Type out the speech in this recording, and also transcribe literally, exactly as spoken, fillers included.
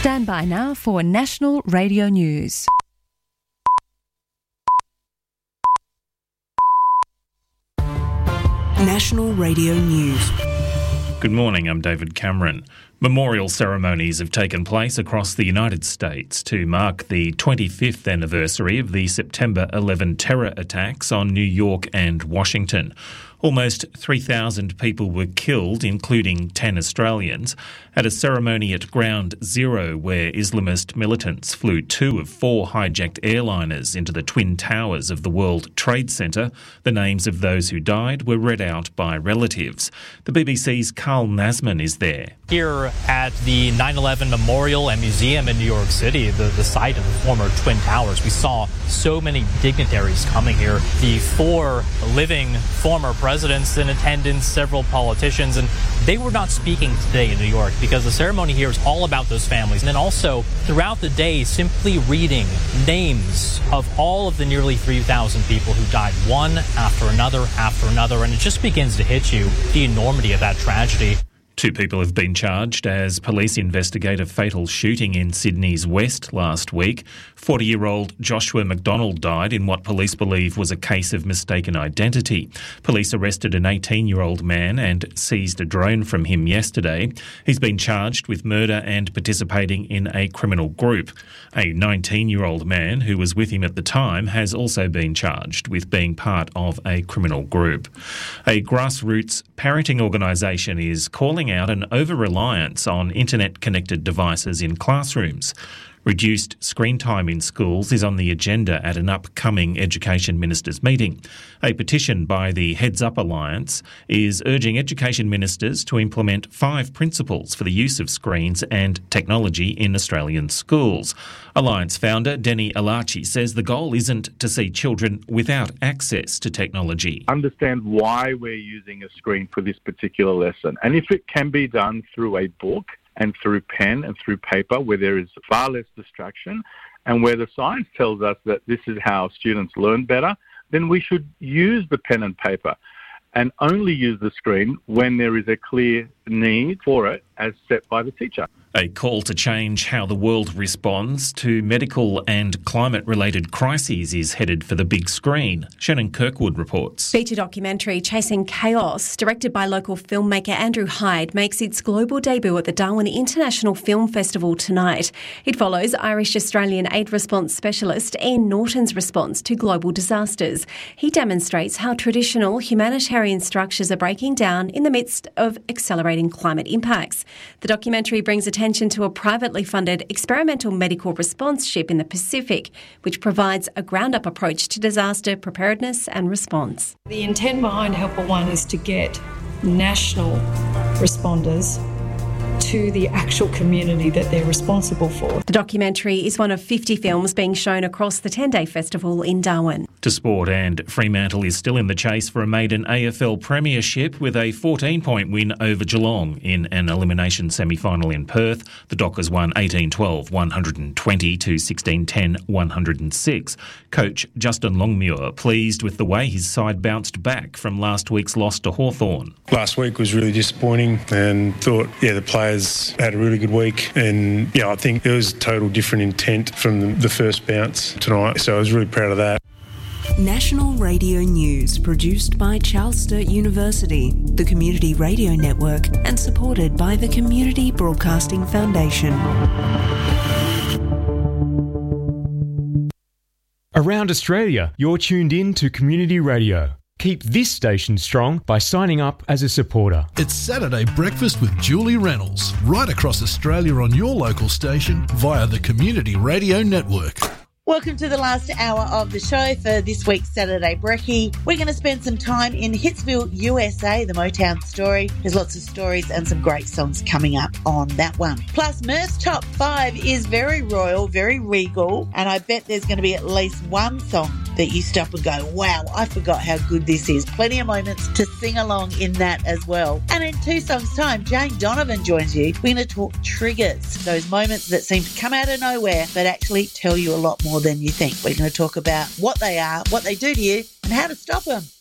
Stand by now for National Radio News. National Radio News. Good morning, I'm David Cameron. Memorial ceremonies have taken place across the United States to mark the twenty-fifth anniversary of the September eleventh terror attacks on New York and Washington. Almost three thousand people were killed, including ten Australians, at a ceremony at Ground Zero where Islamist militants flew two of four hijacked airliners into the Twin Towers of the World Trade Center. The names of those who died were read out by relatives. The B B C's Carl Nasman is there. Here at the nine eleven Memorial and Museum in New York City, the, the site of the former Twin Towers, we saw so many dignitaries coming here. The four living former presidents in attendance, several politicians, and they were not speaking today in New York because the ceremony here is all about those families. And then also, throughout the day, simply reading names of all of the nearly three thousand people who died, one after another after another, and it just begins to hit you, the enormity of that tragedy. Two people have been charged as police investigate a fatal shooting in Sydney's West last week. forty-year-old Joshua McDonald died in what police believe was a case of mistaken identity. Police arrested an eighteen-year-old man and seized a drone from him yesterday. He's been charged with murder and participating in a criminal group. A nineteen-year-old man who was with him at the time has also been charged with being part of a criminal group. A grassroots parenting organisation is calling out an over-reliance on internet-connected devices in classrooms. Reduced screen time in schools is on the agenda at an upcoming Education Ministers' meeting. A petition by the Heads Up Alliance is urging education ministers to implement five principles for the use of screens and technology in Australian schools. Alliance founder Denny Alachi says the goal isn't to see children without access to technology. Understand why we're using a screen for this particular lesson, and if it can be done through a book and through pen and through paper where there is far less distraction and where the science tells us that this is how students learn better, then we should use the pen and paper and only use the screen when there is a clear need for it as set by the teacher. A call to change how the world responds to medical and climate-related crises is headed for the big screen. Shannon Kirkwood reports. Feature documentary Chasing Chaos, directed by local filmmaker Andrew Hyde, makes its global debut at the Darwin International Film Festival tonight. It follows Irish-Australian aid response specialist Ian Norton's response to global disasters. He demonstrates how traditional humanitarian structures are breaking down in the midst of accelerating climate impacts. The documentary brings attention to a privately funded experimental medical response ship in the Pacific, which provides a ground-up approach to disaster preparedness and response. The intent behind Helper One is to get national responders to the actual community that they're responsible for. The documentary is one of fifty films being shown across the ten-day festival in Darwin. To sport, and Fremantle is still in the chase for a maiden A F L premiership with a fourteen-point win over Geelong in an elimination semi-final in Perth. The Dockers won eighteen twelve, one twenty to sixteen ten, one oh six. Coach Justin Longmuir pleased with the way his side bounced back from last week's loss to Hawthorn. Last week was really disappointing and thought, yeah, the players had a really good week, and yeah, I think there was total different intent from the first bounce tonight, so I was really proud of that. National Radio News, produced by Charles Sturt University, the Community Radio Network, and supported by the Community Broadcasting Foundation. Around Australia, you're tuned in to Community Radio. Keep this station strong by signing up as a supporter. It's Saturday Breakfast with Julie Reynolds, right across Australia on your local station via the Community Radio Network. Welcome to the last hour of the show for this week's Saturday Brekkie. We're going to spend some time in Hitsville, U S A, the Motown story. There's lots of stories and some great songs coming up on that one. Plus, Murph's Top five is very royal, very regal, and I bet there's going to be at least one song that you stop and go, wow, I forgot how good this is. Plenty of moments to sing along in that as well. And in two songs' time, Jane Donovan joins you. We're going to talk triggers, those moments that seem to come out of nowhere but actually tell you a lot more than you think. We're going to talk about what they are, what they do to you, and how to stop them.